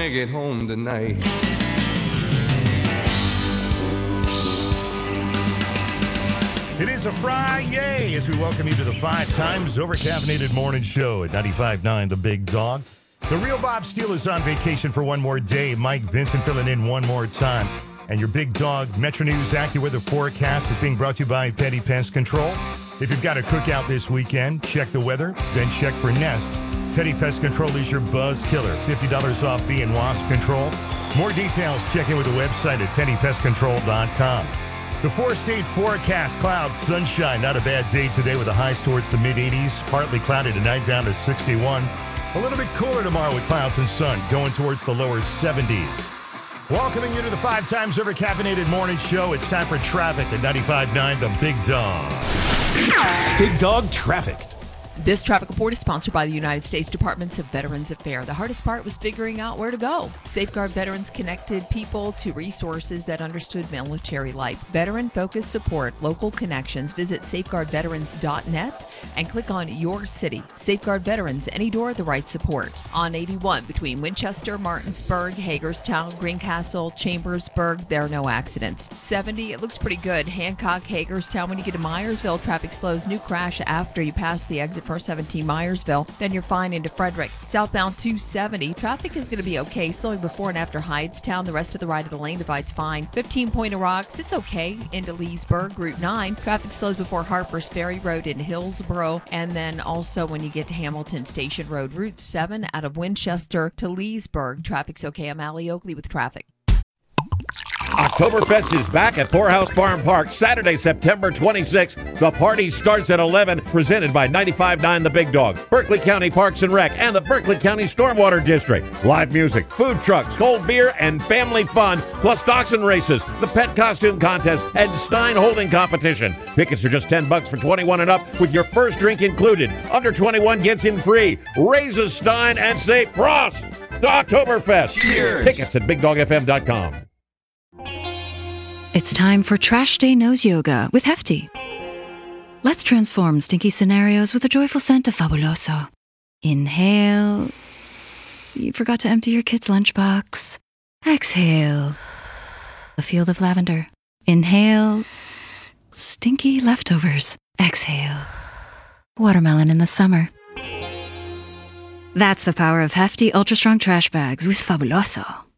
make it home tonight. It is a Friday as we welcome you to the 5 times over-caffeinated morning show at 95.9 The Big Dog. The real Bob Steele is on vacation for one more day. Mike Vincent filling in one more time. And your Big Dog Metro News AccuWeather forecast is being brought to you by Petty Pest Control. If you've got a cookout this weekend, check the weather, then check for nests. Petty Pest Control is your buzz killer. $50 off bee and wasp control. More details, check in with the website at pettypestcontrol.com. The 4-state forecast: clouds, sunshine, not a bad day today with the highs towards the mid-80s. Partly cloudy tonight, down to 61. A little bit cooler tomorrow with clouds and sun, going towards the lower 70s. Welcoming you to the 5 times over caffeinated morning show. It's time for traffic at 95.9 The Big Dog. Big Dog Traffic. This traffic report is sponsored by the United States Departments of Veterans Affairs. The hardest part was figuring out where to go. Safeguard Veterans connected people to resources that understood military life. Veteran-focused support, local connections. Visit safeguardveterans.net and click on your city. Safeguard Veterans, any door, the right support. On 81 between Winchester, Martinsburg, Hagerstown, Greencastle, Chambersburg, there are no accidents. 70, it looks pretty good. Hancock, Hagerstown. When you get to Myersville, traffic slows. New crash after you pass the exit for 17 Myersville. Then you're fine into Frederick. Southbound 270, traffic is going to be okay. Slowing before and after Hydestown. The rest of the right of the lane divide's fine. 15 Point of Rocks, it's okay. Into Leesburg. Route 9, traffic slows before Harper's Ferry Road into Hillsboro. And then also when you get to Hamilton Station Road. Route 7 out of Winchester to Leesburg, traffic's okay. I'm Allie Oakley with traffic. Oktoberfest is back at Poorhouse Farm Park Saturday, September 26th. The party starts at 11, presented by 95.9 The Big Dog, Berkeley County Parks and Rec, and the Berkeley County Stormwater District. Live music, food trucks, cold beer, and family fun, plus dachshund races, the pet costume contest, and Stein holding competition. Tickets are just $10 for 21 and up, with your first drink included. Under 21 gets in free. Raise a Stein and say Prost to Oktoberfest. Cheers. Tickets at BigDogFM.com. It's time for Trash Day Nose Yoga with Hefty. Let's transform stinky scenarios with a joyful scent of Fabuloso. Inhale. You forgot to empty your kid's lunchbox. Exhale. A field of lavender. Inhale. Stinky leftovers. Exhale. Watermelon in the summer. That's the power of Hefty Ultra Strong Trash Bags with Fabuloso.